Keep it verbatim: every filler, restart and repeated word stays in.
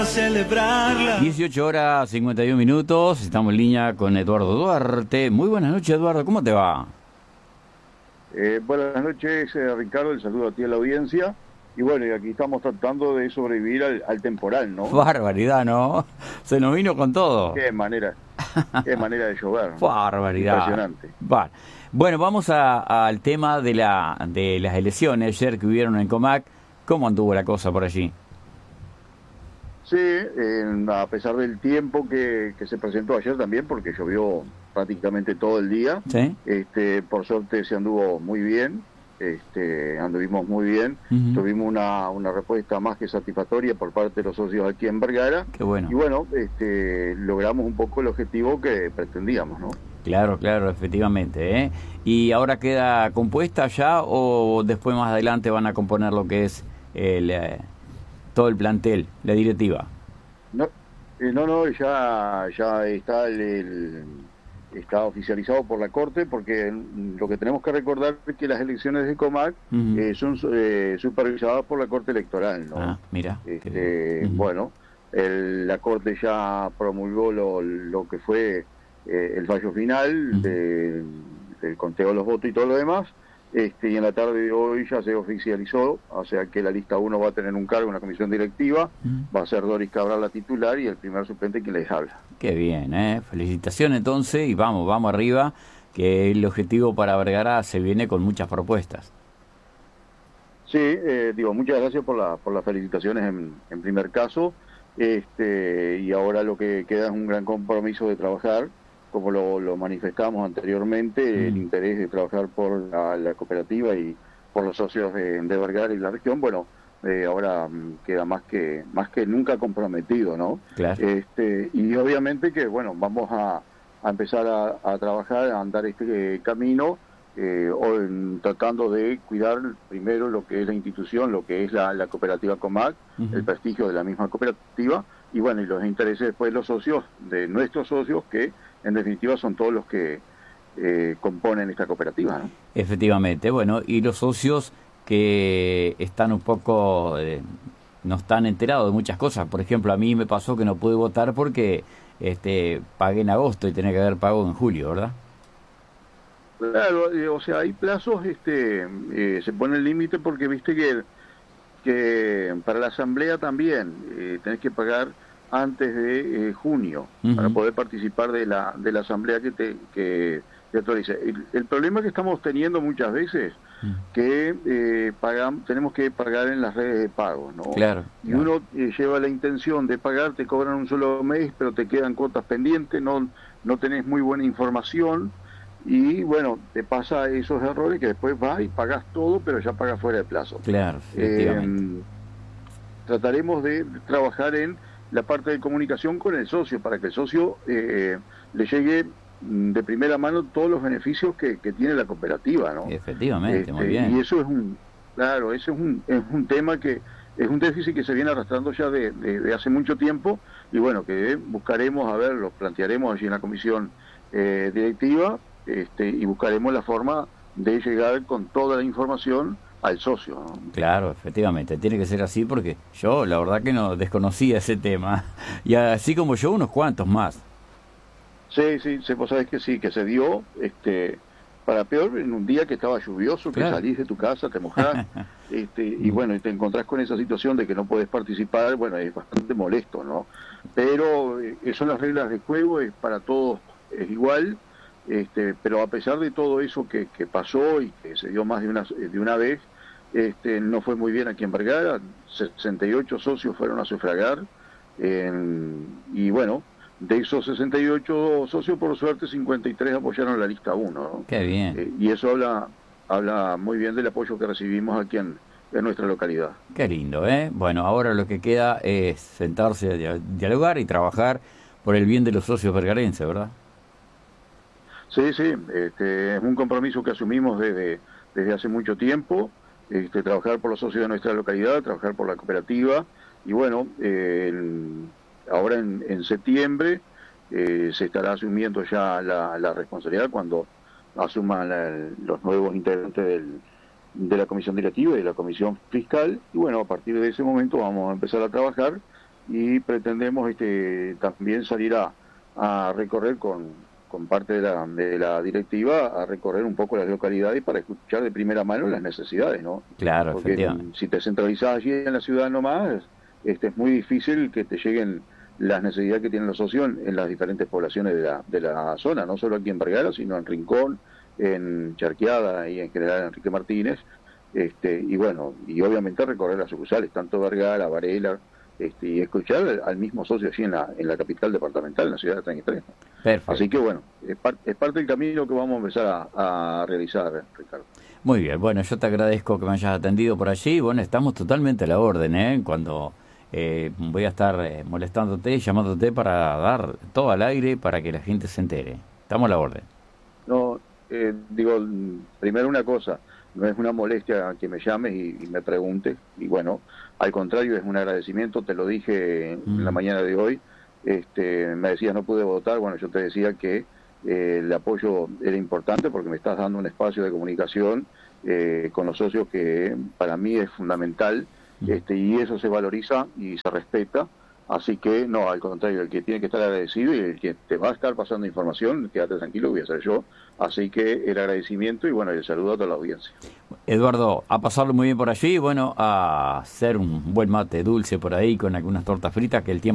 celebrarla. dieciocho horas cincuenta y uno minutos, estamos en línea con Eduardo Duarte. Muy buenas noches, Eduardo, ¿cómo te va? Eh, buenas noches, eh, Ricardo, el saludo a ti a la audiencia. Y bueno, y aquí estamos tratando de sobrevivir al, al temporal, ¿no? Barbaridad, ¿no? Se nos vino con todo. Qué manera, qué manera de llover, ¿no? Barbaridad. Impresionante. Bar. Bueno, vamos a, al tema de, la, de las elecciones ayer que hubieron en Comac. ¿Cómo anduvo la cosa por allí? Sí, eh, a pesar del tiempo que, que se presentó ayer también, porque llovió prácticamente todo el día, ¿Sí? este, por suerte se anduvo muy bien, este, anduvimos muy bien, Uh-huh. tuvimos una, una respuesta más que satisfactoria por parte de los socios aquí en Vergara. Qué bueno. Y bueno, este, logramos un poco el objetivo que pretendíamos, ¿no? Claro, claro, efectivamente, ¿eh? ¿Y ahora queda compuesta ya o después más adelante van a componer lo que es el... Eh, todo el plantel, la directiva? No, eh, no, no, ya, ya está el, el- está oficializado por la Corte, porque lo que tenemos que recordar es que las elecciones de Comac Uh-huh. eh, son eh, supervisadas por la Corte Electoral, ¿no? Ah, mira. Este, Uh-huh. Bueno, el- la Corte ya promulgó lo, lo que fue eh, el fallo final Uh-huh. de- del conteo de los votos y todo lo demás. Este, y en la tarde de hoy ya se oficializó, o sea que la lista uno va a tener un cargo en la comisión directiva, Uh-huh. va a ser Doris Cabral la titular y el primer suplente quien les habla. Qué bien, ¿eh? Felicitaciones entonces y vamos, vamos arriba, que el objetivo para Vergara se viene con muchas propuestas. Sí, eh, digo, muchas gracias por, la, por las felicitaciones en, en primer caso, este, y ahora lo que queda es un gran compromiso de trabajar, como lo, lo manifestamos anteriormente, Mm. el interés de trabajar por la, la cooperativa y por los socios de, de Vergara y la región. Bueno, eh, ahora mm, queda más que más que nunca comprometido, ¿no? Claro. Este, y obviamente que, bueno, vamos a, a empezar a, a trabajar, a andar este eh, camino, eh, o en- tratando de cuidar primero lo que es la institución, lo que es la, la cooperativa Comac, Uh-huh. el prestigio de la misma cooperativa, y bueno, y los intereses después de los socios, de nuestros socios, que en definitiva son todos los que eh, componen esta cooperativa, ¿no? Efectivamente, bueno, y los socios que están un poco, eh, no están enterados de muchas cosas. Por ejemplo, a mí me pasó que no pude votar porque este pagué en agosto y tenía que haber pago en julio, ¿verdad? Claro, eh, o sea, hay plazos, este, eh, se pone el límite porque viste que, que para la asamblea también eh, tenés que pagar antes de eh, junio Uh-huh. para poder participar de la de la asamblea que te que te autorice. El, el problema que estamos teniendo muchas veces Uh-huh. que eh, pagam- tenemos que pagar en las redes de pago, ¿no? Claro. Y claro. uno eh, lleva la intención de pagar, te cobran un solo mes, pero te quedan cuotas pendientes, no no tenés muy buena información. Y bueno, te pasa esos errores que después vas y pagas todo, pero ya pagas fuera de plazo. Claro, efectivamente. Eh, trataremos de trabajar en la parte de comunicación con el socio, para que el socio eh, le llegue mm, de primera mano todos los beneficios que, que tiene la cooperativa, ¿no? Efectivamente, Este, muy bien. Y eso es un, claro, ese es un, es un tema que es un déficit que se viene arrastrando ya de, de, de hace mucho tiempo, y bueno, que buscaremos, a ver, lo plantearemos allí en la comisión eh, directiva, este, y buscaremos la forma de llegar con toda la información al socio, ¿no? Claro, efectivamente, tiene que ser así porque yo la verdad que no desconocía ese tema y así como yo unos cuantos más. Sí, sí, sí, vos sabés que sí, que se dio, este, para peor, en un día que estaba lluvioso, que Claro. salís de tu casa, te mojás, este, y bueno, y te encontrás con esa situación de que no podés participar, bueno, es bastante molesto, ¿no? Pero eh, son las reglas de juego, es para todos, es igual, este, pero a pesar de todo eso que, que pasó y que se dio más de una, de una vez, este, no fue muy bien aquí en Vergara, sesenta y ocho socios fueron a sufragar, en- y bueno, de esos sesenta y ocho socios, por suerte, cincuenta y tres apoyaron la lista uno, ¿no? Qué bien, Eh, y eso habla habla muy bien del apoyo que recibimos aquí en, en nuestra localidad. qué lindo, ¿eh? Bueno, ahora lo que queda es sentarse a dia- dialogar y trabajar por el bien de los socios vergarenses, ¿verdad? Sí, sí, este, es un compromiso que asumimos desde, desde hace mucho tiempo, este, trabajar por los socios de nuestra localidad, trabajar por la cooperativa, y bueno, eh, en- ahora en, en septiembre eh, se estará asumiendo ya la, la responsabilidad cuando asuman la- los nuevos integrantes del, de la comisión directiva y de la comisión fiscal, y bueno, a partir de ese momento vamos a empezar a trabajar y pretendemos este, también salir a, a recorrer con, con parte de la, de la directiva, a recorrer un poco las localidades para escuchar de primera mano las necesidades, ¿no? Claro, Porque efectivamente. si te centralizás allí en la ciudad nomás, este, es muy difícil que te lleguen las necesidades que tienen los socios en, en las diferentes poblaciones de la, de la zona, no solo aquí en Vergara, sino en Rincón, en Charqueada y en general Enrique Martínez, este, y bueno, y obviamente recorrer las sucursales, tanto Vergara, Varela, este, y escuchar al, al mismo socio allí en la, en la capital departamental, en la ciudad de treinta y tres. Perfecto. Así que bueno, es, par, es parte del camino que vamos a empezar a, a realizar, Ricardo. Muy bien, bueno, yo te agradezco que me hayas atendido por allí. Bueno, estamos totalmente a la orden, ¿eh? Cuando eh, voy a estar eh, molestándote, llamándote para dar todo al aire para que la gente se entere. Estamos a la orden. No, eh, digo, primero una cosa, no es una molestia que me llames y, y me preguntes, y bueno, al contrario, es un agradecimiento, te lo dije en mm. la mañana de hoy, este, me decías no pude votar, bueno, yo te decía que eh, el apoyo era importante porque me estás dando un espacio de comunicación eh, con los socios que para mí es fundamental, mm. este, y eso se valoriza y se respeta. Así que, no, al contrario, el que tiene que estar agradecido y el que te va a estar pasando información, quédate tranquilo, voy a ser yo. Así que el agradecimiento y, bueno, el saludo a toda la audiencia. Eduardo, a pasarlo muy bien por allí, bueno, a hacer un buen mate dulce por ahí con algunas tortas fritas que el tiempo